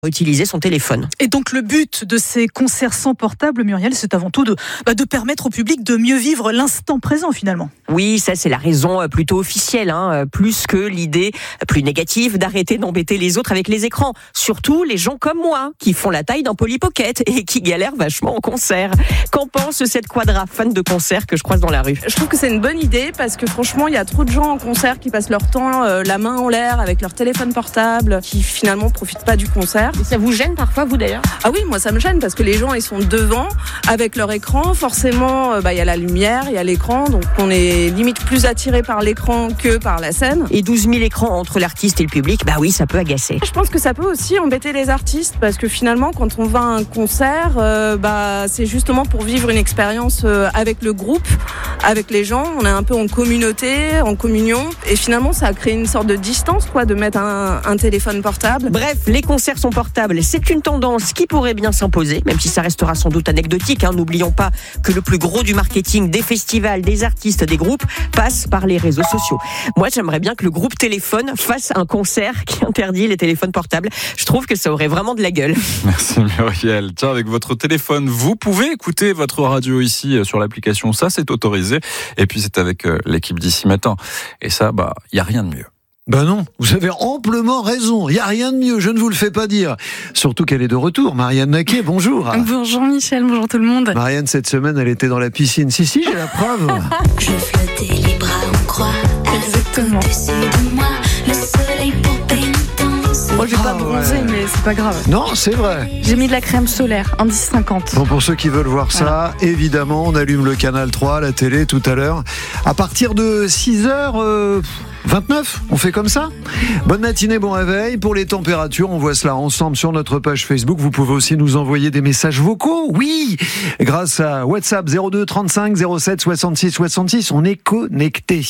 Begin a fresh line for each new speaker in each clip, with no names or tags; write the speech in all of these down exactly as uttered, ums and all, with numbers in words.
utiliser son téléphone.
Et donc le but de ces concerts sans portable, Muriel, c'est avant tout de, bah, de permettre au public de mieux vivre l'instant présent finalement.
Oui, ça c'est la raison plutôt officielle, hein, plus que l'idée plus négative d'arrêter d'embêter les autres avec les écrans. Surtout les gens comme moi, qui font la taille d'un Polly Pocket et qui galèrent vachement en concert. Qu'en pense cette quadra fan de concert que je croise dans la rue?
Je trouve que c'est une bonne idée parce que franchement, il y a trop de gens en concert qui passent leur temps euh, la main en l'air avec leur téléphone portable, qui finalement profitent pas du concert.
Et ça vous gêne parfois, vous d'ailleurs?
Ah oui, moi ça me gêne parce que les gens ils sont devant avec leur écran. Forcément, bah il y a la lumière, il y a l'écran, donc on est limite plus attiré par l'écran que par la scène.
Et douze mille écrans entre l'artiste et le public, bah oui, ça peut agacer.
Je pense que ça peut aussi embêter les artistes parce que finalement, quand on va à un concert, euh, bah c'est justement pour vivre une expérience euh, avec le groupe, avec les gens. On est un peu en communauté, en communion, et finalement ça a créé une sorte de distance, quoi, de mettre un, un téléphone portable.
Bref, les concerts sont portables, c'est une tendance qui pourrait bien s'imposer, même si ça restera sans doute anecdotique. Hein. N'oublions pas que le plus gros du marketing des festivals, des artistes, des groupes passe par les réseaux sociaux. Moi, j'aimerais bien que le groupe Téléphone fasse un concert qui interdit les téléphones portables. Je trouve que ça aurait vraiment de la gueule.
Merci Muriel. Tiens, avec votre téléphone, vous pouvez écouter votre radio ici sur l'application. Ça, c'est autorisé. Et puis, c'est avec l'équipe d'Ici Matin. Et ça, bah, il n'y a rien de mieux.
Ben non, vous avez amplement raison. Il n'y a rien de mieux, je ne vous le fais pas dire. Surtout qu'elle est de retour. Marianne Naquet, bonjour.
Bonjour Michel, bonjour tout le monde.
Marianne, cette semaine, elle était dans la piscine. Si, si, j'ai la preuve.
Je flottais les bras en croix.
Exactement.
Au-dessus de moi, le soleil pour pénitence.
Moi, j'ai pas
Ah,
bronzé,
ouais.
mais c'est pas grave.
Non, c'est vrai.
J'ai mis de la crème solaire, indice cinquante.
Bon, pour ceux qui veulent voir ça, évidemment, on allume le canal trois, la télé, tout à l'heure. À partir de six heures vingt-neuf, on fait comme ça. Bonne matinée, bon réveil. Pour les températures, on voit cela ensemble sur notre page Facebook. Vous pouvez aussi nous envoyer des messages vocaux. Oui, grâce à WhatsApp zéro deux trente-cinq zéro sept soixante-six soixante-six. On est connectés.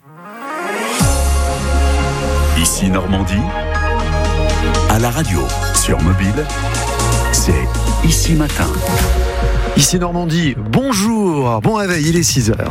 Ici Normandie, à la radio, sur mobile, c'est Ici Matin.
Ici Normandie, bonjour, bon réveil, il est six heures.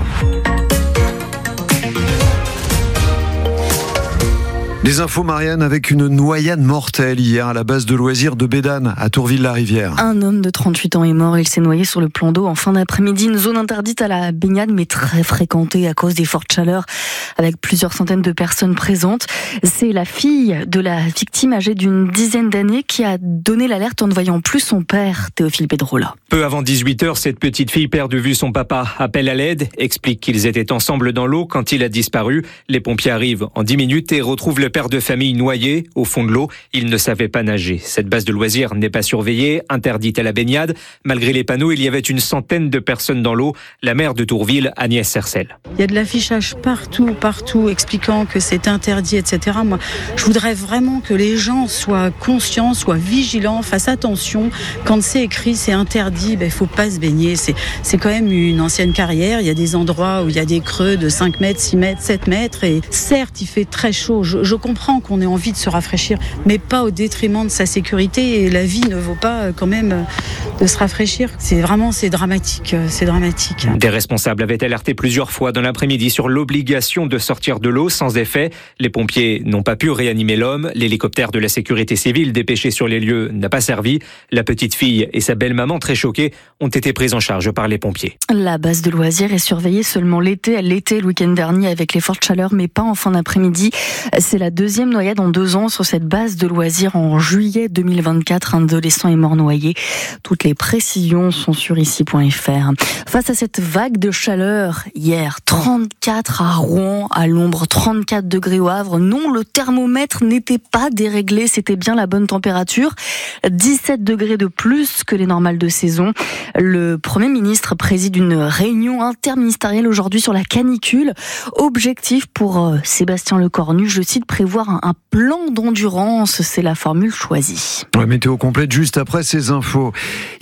Des infos, Marianne, avec une noyade mortelle hier à la base de loisirs de Bédane, à Tourville-la-Rivière.
Un homme de trente-huit ans est mort. Il s'est noyé sur le plan d'eau en fin d'après-midi. Une zone interdite à la baignade, mais très fréquentée à cause des fortes chaleurs, avec plusieurs centaines de personnes présentes. C'est la fille de la victime, âgée d'une dizaine d'années, qui a donné l'alerte en ne voyant plus son père, Théophile Pedrola.
Peu avant dix-huit heures, cette petite fille perd de vue son papa. Appelle à l'aide, explique qu'ils étaient ensemble dans l'eau quand il a disparu. Les pompiers arrivent en dix minutes et retrouvent le père de famille noyé au fond de l'eau. Il ne savait pas nager. Cette base de loisirs n'est pas surveillée, interdite à la baignade. Malgré les panneaux, il y avait une centaine de personnes dans l'eau. La maire de Tourville, Agnès Sercel.
Il y a de l'affichage partout, partout, expliquant que c'est interdit, et cetera. Moi, je voudrais vraiment que les gens soient conscients, soient vigilants, fassent attention. Quand c'est écrit, c'est interdit, ben, il ne faut pas se baigner. C'est, c'est quand même une ancienne carrière. Il y a des endroits où il y a des creux de cinq mètres, six mètres, sept mètres. Et certes, il fait très chaud. Je, je comprends qu'on ait envie de se rafraîchir, mais pas au détriment de sa sécurité. Et la vie ne vaut pas quand même de se rafraîchir. C'est vraiment, c'est dramatique. C'est dramatique.
Des responsables avaient alerté plusieurs fois dans l'après-midi sur l'obligation de sortir de l'eau sans effet. Les pompiers n'ont pas pu réanimer l'homme. L'hélicoptère de la sécurité civile dépêché sur les lieux n'a pas servi. La petite fille et sa belle-maman, très choquées, ont été prises en charge par les pompiers.
La base de loisirs est surveillée seulement l'été. Elle l'était le week-end dernier avec les fortes chaleurs, mais pas en fin d'après-midi. C'est la deuxième noyade en deux ans sur cette base de loisirs. En juillet deux mille vingt-quatre, un adolescent est mort noyé. Toutes les précisions sont sur ici point f r. Face à cette vague de chaleur, hier, trente-quatre à Rouen, à l'ombre, trente-quatre degrés au Havre. Non, le thermomètre n'était pas déréglé, c'était bien la bonne température. dix-sept degrés de plus que les normales de saison. Le Premier ministre préside une réunion interministérielle aujourd'hui sur la canicule. Objectif pour Sébastien Lecornu, je cite, prévoir un, un plan d'endurance. C'est la formule choisie.
Ouais, météo complète juste après ces infos.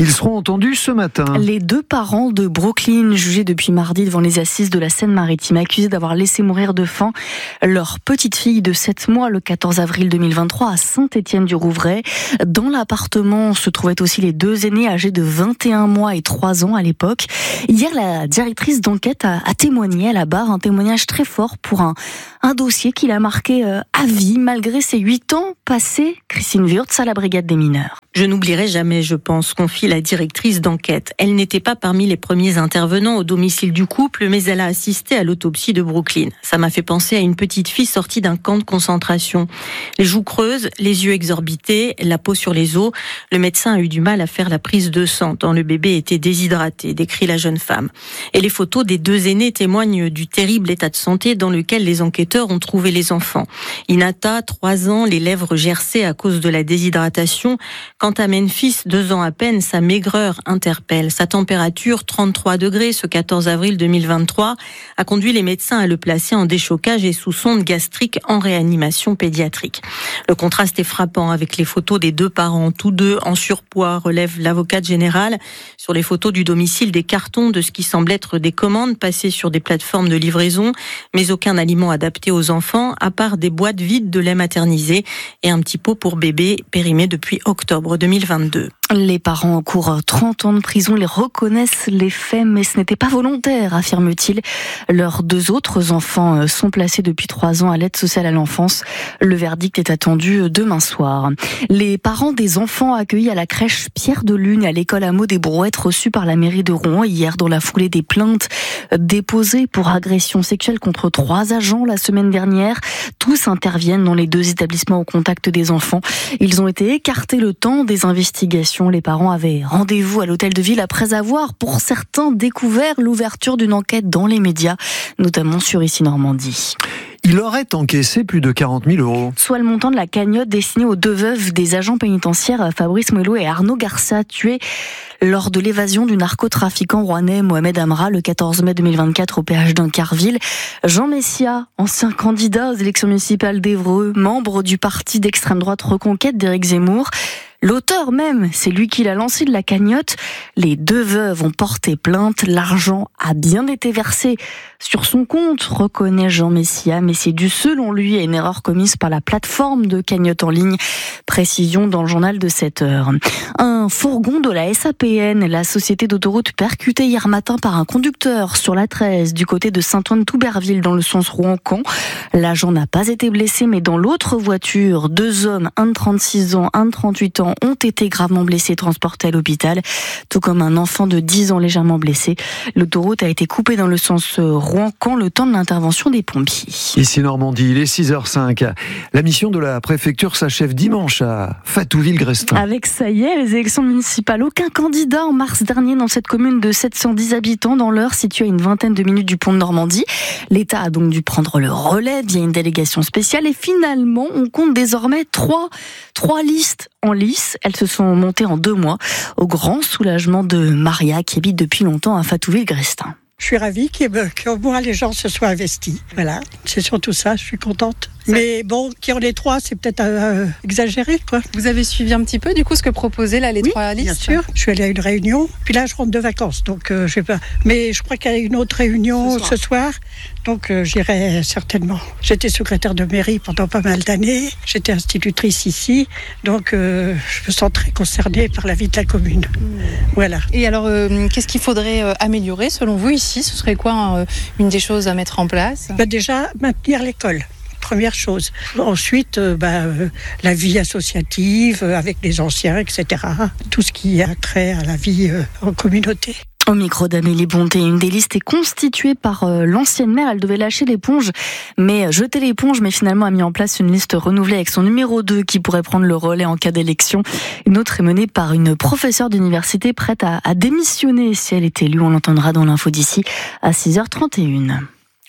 Ils seront entendus ce matin.
Les deux parents de Brooklyn, jugés depuis mardi devant les assises de la Seine-Maritime, accusés d'avoir laissé mourir de faim leur petite fille de sept mois le quatorze avril deux mille vingt-trois à Saint-Étienne-du-Rouvray. Dans l'appartement se trouvaient aussi les deux aînés âgés de vingt et un mois et trois ans à l'époque. Hier, la directrice d'enquête a, a témoigné à la barre, un témoignage très fort pour un, un dossier qui l'a marqué euh, à vie malgré ses huit ans passés. Christine Wurtz à la brigade des mineurs.
Je n'oublierai jamais, je pense, confie la directrice d'enquête. Elle n'était pas parmi les premiers intervenants au domicile du couple, mais elle a assisté à l'autopsie de Brooklyn. Ça m'a fait penser à une petite fille sortie d'un camp de concentration. Les joues creuses, les yeux exorbités, la peau sur les os. Le médecin a eu du mal à faire la prise de sang tant le bébé était déshydraté, décrit la jeune femme. Et les photos des deux aînés témoignent du terrible état de santé dans lequel les enquêteurs ont trouvé les enfants. Inata, trois ans, les lèvres gercées à cause de la déshydratation. Quant à Memphis, deux ans à peine, sa maigreur interpelle. Sa température, trente-trois degrés, ce quatorze avril deux mille vingt-trois, a conduit les médecins à le placer en déchocage et sous sonde gastrique en réanimation pédiatrique. Le contraste est frappant avec les photos des deux parents, tous deux en surpoids, relève l'avocate générale. Sur les photos du domicile, des cartons de ce qui semble être des commandes passées sur des plateformes de livraison, mais aucun aliment adapté aux enfants, à part des boîtes vides de lait maternisé et un petit pot pour bébé périmé depuis octobre deux mille vingt-deux.
Les parents encourent trente ans de prison, ils reconnaissent les faits, mais ce n'était pas volontaire, affirme-t-il. Leurs deux autres enfants sont placés depuis trois ans à l'aide sociale à l'enfance. Le verdict est attendu demain soir. Les parents des enfants accueillis à la crèche Pierre de Lune et à l'école Hameau des Brouettes reçus par la mairie de Rouen hier dans la foulée des plaintes déposées pour agression sexuelle contre trois agents la semaine dernière. Tous interviennent dans les deux établissements au contact des enfants. Ils ont été écartés le temps des investigations. Les parents avaient rendez-vous à l'hôtel de ville après avoir, pour certains, découvert l'ouverture d'une enquête dans les médias, notamment sur Ici Normandie.
Il aurait encaissé plus de quarante mille euros.
Soit le montant de la cagnotte destinée aux deux veuves des agents pénitentiaires Fabrice Mouello et Arnaud Garça, tués lors de l'évasion du narcotrafiquant rouennais Mohamed Amra le quatorze mai deux mille vingt-quatre au péage d'Incarville. Jean Messia, ancien candidat aux élections municipales d'Évreux, membre du parti d'extrême droite Reconquête d'Éric Zemmour, l'auteur même, c'est lui qui l'a lancé de la cagnotte. Les deux veuves ont porté plainte. L'argent a bien été versé sur son compte, reconnaît Jean Messia, mais c'est dû, selon lui, à une erreur commise par la plateforme de cagnotte en ligne. Précision dans le journal de sept heures. Un fourgon de la S A P N, la société d'autoroute, percuté hier matin par un conducteur sur la treize du côté de Saint-Ouen-Touberville dans le sens Rouen-Caen. L'agent n'a pas été blessé, mais dans l'autre voiture, deux hommes, un de trente-six ans, un de trente-huit ans, ont été gravement blessés, transportés à l'hôpital, tout comme un enfant de dix ans légèrement blessé. L'autoroute a été coupée dans le sens Rouen-Caen le temps de l'intervention des pompiers.
Ici Normandie, il est six heures cinq. La mission de la préfecture s'achève dimanche à Fatouville-Grestin.
Avec, ça y est, les élections municipales. Aucun candidat en mars dernier dans cette commune de sept cent dix habitants dans l'Eure, située à une vingtaine de minutes du pont de Normandie. L'État a donc dû prendre le relais via une délégation spéciale et finalement, on compte désormais trois, trois listes en lice. Elles se sont montées en deux mois au grand soulagement de Maria qui habite depuis longtemps à Fatouville-Grestin.
Je suis ravie qu'au moins les gens se soient investis. Voilà, c'est surtout ça, je suis contente. Mais bon, qu'il y en ait trois, c'est peut-être euh, exagéré, quoi.
Vous avez suivi un petit peu, du coup, ce que proposaient là, les
oui,
trois listes ?
Bien sûr. Je suis allée à une réunion, puis là, je rentre de vacances, donc euh, je vais pas. Mais je crois qu'il y a une autre réunion ce soir, ce soir donc euh, j'irai certainement. J'étais secrétaire de mairie pendant pas mal d'années, j'étais institutrice ici, donc euh, je me sens très concernée par la vie de la commune. Mmh. Voilà.
Et alors, euh, qu'est-ce qu'il faudrait euh, améliorer selon vous ici ? Ce serait quoi euh, une des choses à mettre en place ?
Bah déjà, maintenir l'école. Première chose. Ensuite, euh, bah, euh, la vie associative euh, avec les anciens, et cetera. Tout ce qui a trait à la vie euh, en communauté.
Au micro d'Amélie Bonté, une des listes est constituée par euh, l'ancienne maire. Elle devait lâcher l'éponge, mais euh, jeter l'éponge, mais finalement a mis en place une liste renouvelée avec son numéro deux qui pourrait prendre le relais en cas d'élection. Une autre est menée par une professeure d'université prête à, à démissionner si elle est élue. On l'entendra dans l'info d'ici à six heures trente et une.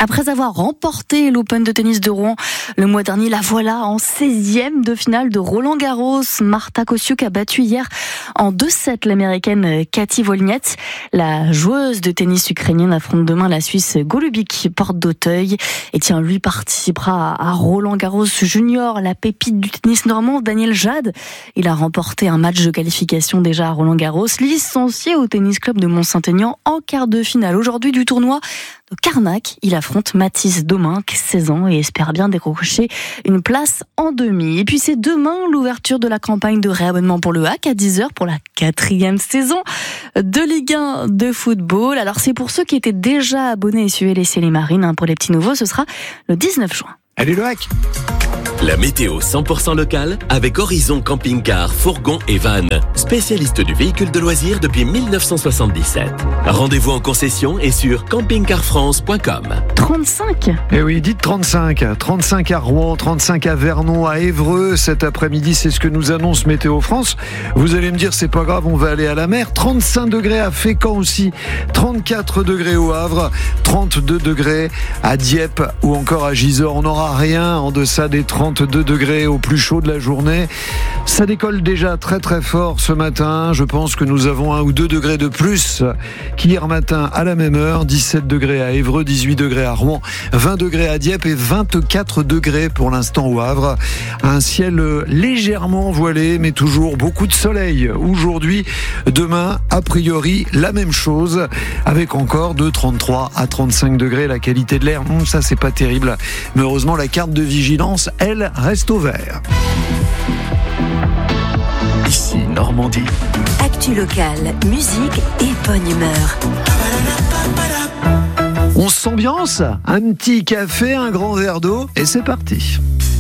Après avoir remporté l'Open de tennis de Rouen le mois dernier, la voilà en seizième de finale de Roland-Garros. Marta Kostyuk a battu hier en deux sept l'américaine Cathy Wolniec. La joueuse de tennis ukrainienne affronte demain la Suisse Golubic, porte d'Auteuil. Et tiens, lui participera à Roland-Garros Junior, la pépite du tennis normand, Daniel Jade. Il a remporté un match de qualification déjà à Roland-Garros, licencié au tennis club de Mont-Saint-Aignan en quart de finale. Aujourd'hui du tournoi de Carnac, il affronte Mathis Domingue, seize ans, et espère bien décrocher une place en demi. Et puis c'est demain l'ouverture de la campagne de réabonnement pour le H A C à dix heures pour la quatrième saison de Ligue un de football. Alors c'est pour ceux qui étaient déjà abonnés et suivaient les Ciels et Marines. Hein, pour les petits nouveaux, ce sera le dix-neuf juin.
Allez le H A C.
La météo cent pour cent locale avec Horizon Camping-Car, Fourgon et Van, spécialiste du véhicule de loisirs depuis mille neuf cent soixante-dix-sept. Rendez-vous en concession et sur camping car france point com.
trente-cinq.
Eh oui, dites trente-cinq. trente-cinq à Rouen, trente-cinq à Vernon, à Évreux. Cet après-midi, c'est ce que nous annonce Météo France. Vous allez me dire, c'est pas grave, on va aller à la mer. trente-cinq degrés à Fécamp aussi. trente-quatre degrés au Havre. trente-deux degrés à Dieppe ou encore à Gisors. On n'aura rien en deçà des trente-deux degrés au plus chaud de la journée. Ça décolle déjà très très fort ce matin. Je pense que nous avons un ou deux degrés de plus qu'hier matin à la même heure. dix-sept degrés à Évreux, dix-huit degrés à Rouen, vingt degrés à Dieppe et vingt-quatre degrés pour l'instant au Havre. Un ciel légèrement voilé, mais toujours beaucoup de soleil. Aujourd'hui, demain, a priori, la même chose, avec encore de trente-trois à trente-cinq degrés. La qualité de l'air, ça c'est pas terrible. Mais heureusement, la carte de vigilance, elle, reste au vert.
Ici Normandie.
Actu locale, musique et bonne humeur.
On s'ambiance, un petit café, un grand verre d'eau et c'est parti.